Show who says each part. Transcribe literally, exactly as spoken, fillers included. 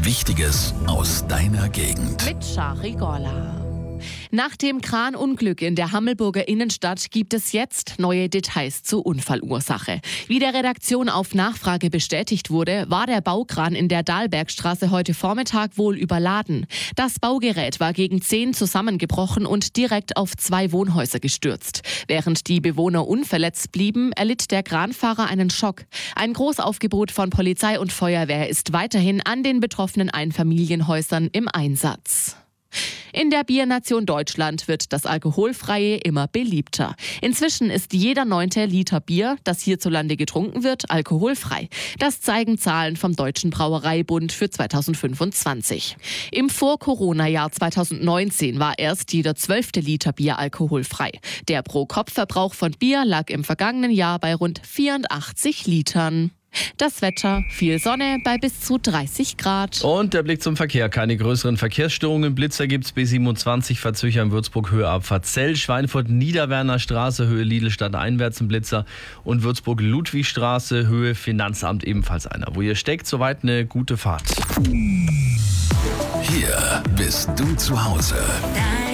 Speaker 1: Wichtiges aus deiner Gegend.
Speaker 2: Mit Shari Gorla. Nach dem Kranunglück in der Hammelburger Innenstadt gibt es jetzt neue Details zur Unfallursache. Wie der Redaktion auf Nachfrage bestätigt wurde, war der Baukran in der Dahlbergstraße heute Vormittag wohl überladen. Das Baugerät war gegen zehn zusammengebrochen und direkt auf zwei Wohnhäuser gestürzt. Während die Bewohner unverletzt blieben, erlitt der Kranfahrer einen Schock. Ein Großaufgebot von Polizei und Feuerwehr ist weiterhin an den betroffenen Einfamilienhäusern im Einsatz. In der Biernation Deutschland wird das Alkoholfreie immer beliebter. Inzwischen ist jeder neunte Liter Bier, das hierzulande getrunken wird, alkoholfrei. Das zeigen Zahlen vom Deutschen Brauereibund für zweitausendfünfundzwanzig. Im Vor-Corona-Jahr zweitausendneunzehn war erst jeder zwölfte Liter Bier alkoholfrei. Der Pro-Kopf-Verbrauch von Bier lag im vergangenen Jahr bei rund vierundachtzig Litern. Das Wetter, viel Sonne bei bis zu dreißig Grad.
Speaker 3: Und der Blick zum Verkehr. Keine größeren Verkehrsstörungen. Blitzer gibt's B siebenundzwanzig, Verzöchern Würzburg, Höhe Abfahrt Zell, Schweinfurt, Niederwerner Straße, Höhe Liedelstadt einwärts ein Blitzer und Würzburg, Ludwigstraße, Höhe Finanzamt ebenfalls einer. Wo ihr steckt, soweit eine gute Fahrt.
Speaker 1: Hier bist du zu Hause.